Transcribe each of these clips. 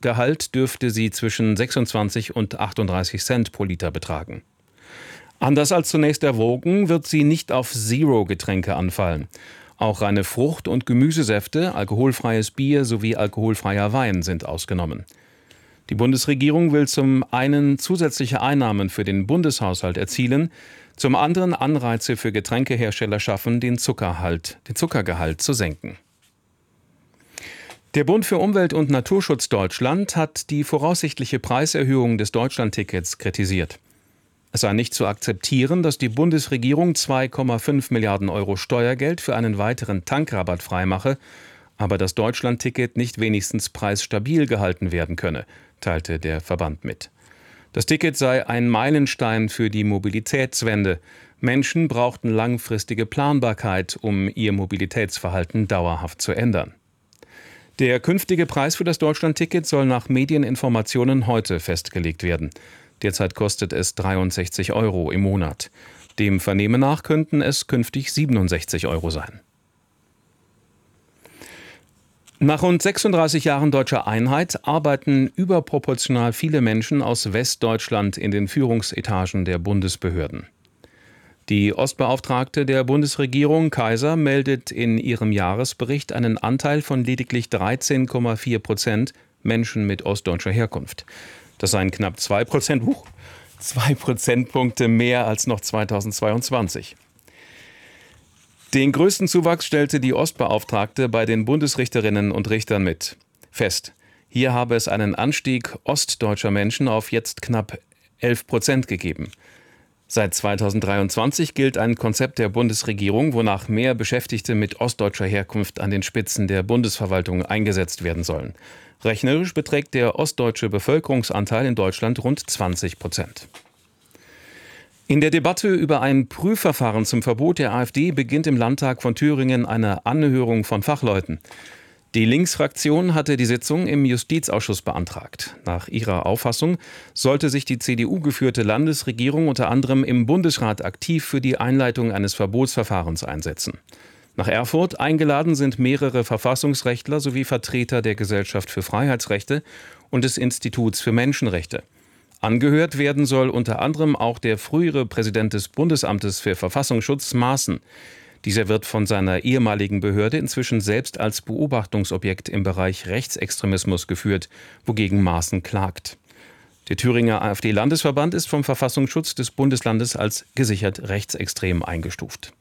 Gehalt dürfte sie zwischen 26 und 38 Cent pro Liter betragen. Anders als zunächst erwogen, wird sie nicht auf Zero-Getränke anfallen. Auch reine Frucht- und Gemüsesäfte, alkoholfreies Bier sowie alkoholfreier Wein sind ausgenommen. Die Bundesregierung will zum einen zusätzliche Einnahmen für den Bundeshaushalt erzielen, zum anderen Anreize für Getränkehersteller schaffen, den Zuckergehalt zu senken. Der Bund für Umwelt und Naturschutz Deutschland hat die voraussichtliche Preiserhöhung des Deutschlandtickets kritisiert. Es sei nicht zu akzeptieren, dass die Bundesregierung 2,5 Milliarden Euro Steuergeld für einen weiteren Tankrabatt freimache, aber das Deutschlandticket nicht wenigstens preisstabil gehalten werden könne, teilte der Verband mit. Das Ticket sei ein Meilenstein für die Mobilitätswende. Menschen brauchten langfristige Planbarkeit, um ihr Mobilitätsverhalten dauerhaft zu ändern. Der künftige Preis für das Deutschlandticket soll nach Medieninformationen heute festgelegt werden. Derzeit kostet es 63 Euro im Monat. Dem Vernehmen nach könnten es künftig 67 Euro sein. Nach rund 36 Jahren deutscher Einheit arbeiten überproportional viele Menschen aus Westdeutschland in den Führungsetagen der Bundesbehörden. Die Ostbeauftragte der Bundesregierung, Kaiser, meldet in ihrem Jahresbericht einen Anteil von lediglich 13,4% Menschen mit ostdeutscher Herkunft. Das seien knapp 2 Prozentpunkte mehr als noch 2022. Den größten Zuwachs stellte die Ostbeauftragte bei den Bundesrichterinnen und Richtern mit. Fest, hier habe es einen Anstieg ostdeutscher Menschen auf jetzt knapp 11% gegeben. Seit 2023 gilt ein Konzept der Bundesregierung, wonach mehr Beschäftigte mit ostdeutscher Herkunft an den Spitzen der Bundesverwaltung eingesetzt werden sollen. Rechnerisch beträgt der ostdeutsche Bevölkerungsanteil in Deutschland rund 20%. In der Debatte über ein Prüfverfahren zum Verbot der AfD beginnt im Landtag von Thüringen eine Anhörung von Fachleuten. Die Linksfraktion hatte die Sitzung im Justizausschuss beantragt. Nach ihrer Auffassung sollte sich die CDU-geführte Landesregierung unter anderem im Bundesrat aktiv für die Einleitung eines Verbotsverfahrens einsetzen. Nach Erfurt eingeladen sind mehrere Verfassungsrechtler sowie Vertreter der Gesellschaft für Freiheitsrechte und des Instituts für Menschenrechte. Angehört werden soll unter anderem auch der frühere Präsident des Bundesamtes für Verfassungsschutz, Maaßen. Dieser wird von seiner ehemaligen Behörde inzwischen selbst als Beobachtungsobjekt im Bereich Rechtsextremismus geführt, wogegen Maaßen klagt. Der Thüringer AfD-Landesverband ist vom Verfassungsschutz des Bundeslandes als gesichert rechtsextrem eingestuft.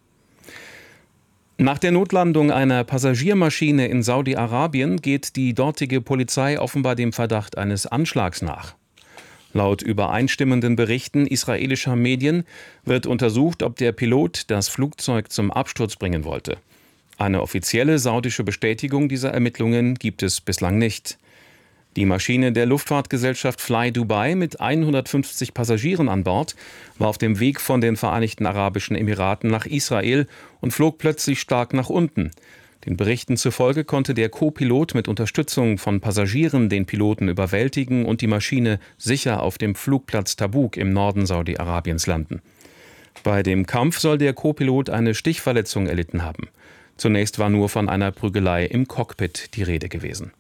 Nach der Notlandung einer Passagiermaschine in Saudi-Arabien geht die dortige Polizei offenbar dem Verdacht eines Anschlags nach. Laut übereinstimmenden Berichten israelischer Medien wird untersucht, ob der Pilot das Flugzeug zum Absturz bringen wollte. Eine offizielle saudische Bestätigung dieser Ermittlungen gibt es bislang nicht. Die Maschine der Luftfahrtgesellschaft Fly Dubai mit 150 Passagieren an Bord war auf dem Weg von den Vereinigten Arabischen Emiraten nach Israel und flog plötzlich stark nach unten. Den Berichten zufolge konnte der Co-Pilot mit Unterstützung von Passagieren den Piloten überwältigen und die Maschine sicher auf dem Flugplatz Tabuk im Norden Saudi-Arabiens landen. Bei dem Kampf soll der Co-Pilot eine Stichverletzung erlitten haben. Zunächst war nur von einer Prügelei im Cockpit die Rede gewesen.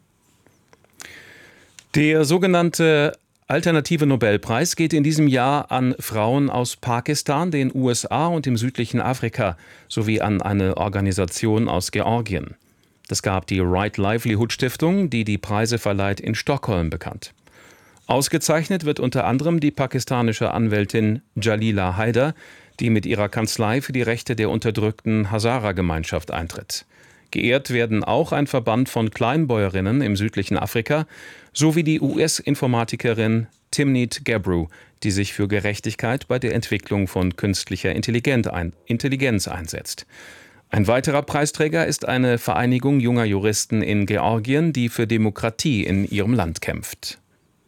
Der sogenannte Alternative Nobelpreis geht in diesem Jahr an Frauen aus Pakistan, den USA und dem südlichen Afrika sowie an eine Organisation aus Georgien. Das gab die Right Livelihood Stiftung, die die Preise verleiht, in Stockholm bekannt. Ausgezeichnet wird unter anderem die pakistanische Anwältin Jalila Haider, die mit ihrer Kanzlei für die Rechte der unterdrückten Hazara-Gemeinschaft eintritt. Geehrt werden auch ein Verband von Kleinbäuerinnen im südlichen Afrika sowie die US-Informatikerin Timnit Gebru, die sich für Gerechtigkeit bei der Entwicklung von künstlicher Intelligenz einsetzt. Ein weiterer Preisträger ist eine Vereinigung junger Juristen in Georgien, die für Demokratie in ihrem Land kämpft.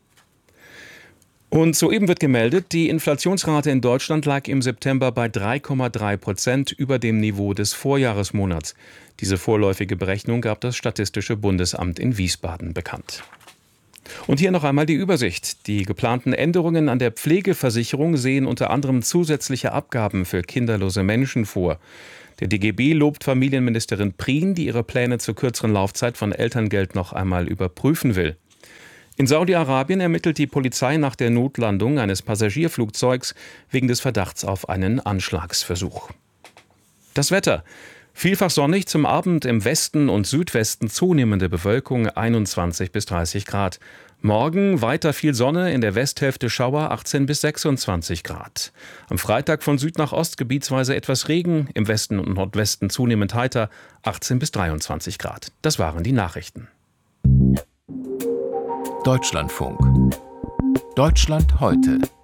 Und soeben wird gemeldet, die Inflationsrate in Deutschland lag im September bei 3,3% über dem Niveau des Vorjahresmonats. Diese vorläufige Berechnung gab das Statistische Bundesamt in Wiesbaden bekannt. Und hier noch einmal die Übersicht. Die geplanten Änderungen an der Pflegeversicherung sehen unter anderem zusätzliche Abgaben für kinderlose Menschen vor. Der DGB lobt Familienministerin Prien, die ihre Pläne zur kürzeren Laufzeit von Elterngeld noch einmal überprüfen will. In Saudi-Arabien ermittelt die Polizei nach der Notlandung eines Passagierflugzeugs wegen des Verdachts auf einen Anschlagsversuch. Das Wetter. Vielfach sonnig, zum Abend im Westen und Südwesten zunehmende Bewölkung 21 bis 30 Grad. Morgen weiter viel Sonne, in der Westhälfte Schauer 18 bis 26 Grad. Am Freitag von Süd nach Ost gebietsweise etwas Regen, im Westen und Nordwesten zunehmend heiter 18 bis 23 Grad. Das waren die Nachrichten. Deutschlandfunk. Deutschland heute.